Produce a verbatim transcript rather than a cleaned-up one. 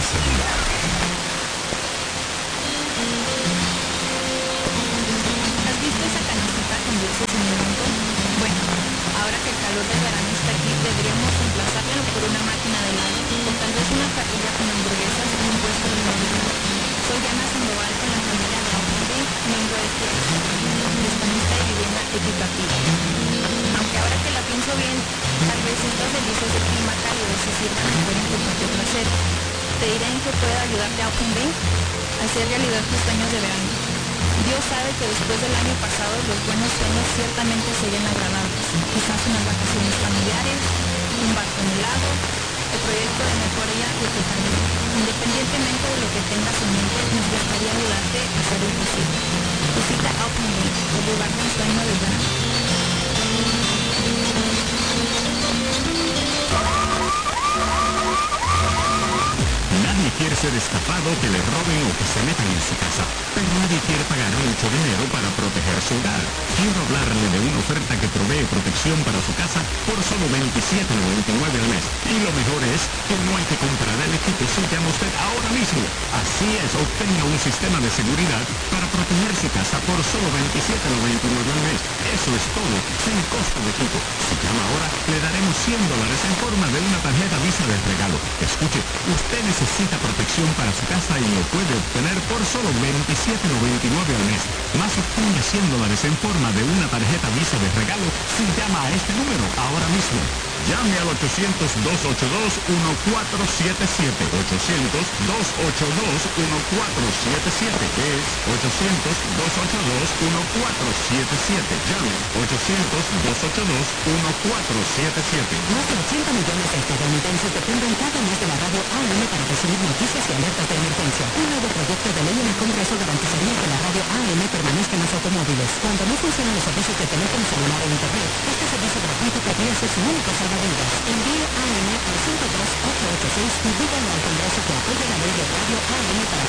celular. ¿Has visto esa canastita con dulces en el banco? Bueno, ahora que el calor del verano está aquí, deberíamos reemplazarla por una máquina de helado o tal vez una parrilla con hamburguesas y un puesto de hamburguesas. Soy Diana Sandoval con la familia de Alcondé, miembro de T I A S, prestamista de vivienda equitativa. Aunque ahora que la pienso bien, tal vez estas delicias de clima cálido se sirvan mejor en tu patio trasero. Te diré en qué puedo ayudarte a Alcondé a hacer realidad tus sueños de verano. Dios sabe que después del año pasado los buenos sueños ciertamente serían agradables. Quizás unas vacaciones familiares, un barco en helado, el proyecto de mejoría de tu familia. Independientemente de lo que tengas en mente, nos gustaría ayudarte a hacer lo posible. Visita Alcondé, el lugar de ensueño del verano. Nadie quiere ser estafado, que le roben o que se metan en su casa, pero nadie quiere pagar mucho dinero para proteger su hogar. Quiero hablarle de una oferta que provee protección para su casa por solo veintisiete noventa y nueve al mes. Y lo mejor es que no hay que comprar el equipo, si llama usted ahora mismo. Así es, obtenga un sistema de seguridad para proteger su casa por solo veintisiete noventa y nueve al mes. Eso es todo, sin costo de equipo. Si llama ahora, le daremos cien dólares en forma de una tarjeta Visa de regalo. Escuche, usted necesita protección para su casa y lo puede obtener por solo veintisiete noventa y nueve al mes. Más obtenga cien dólares en forma de una tarjeta Visa de regalo si llama a este número ahora mismo. Llame al ochocientos, dos ocho dos, uno cuatro siete siete. ochocientos, dos ocho dos, uno cuatro siete siete. Es ochocientos, dos ocho dos, uno cuatro siete siete. Llame ochocientos, dos ocho dos, uno cuatro siete siete. Más de ochenta millones de estadounidenses dependen cada mes de la radio A M para recibir noticias y alertas de emergencia. Un nuevo proyecto de ley en el Congreso garantizaría que la radio A M permanezca en los automóviles. Cuando no funcionan los servicios de teléfono celular e internet, este servicio gratuito podría ser su único salvavidas. Envíe A M al cinco dos ocho ocho seis y díganle al Congreso que apoye la ley de radio A M para